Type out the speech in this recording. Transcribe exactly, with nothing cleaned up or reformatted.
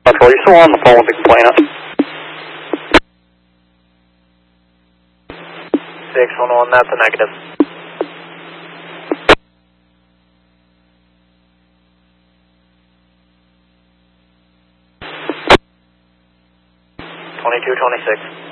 Are you still on the phone with the complainant? six one one, that's a negative. twenty-two twenty-six.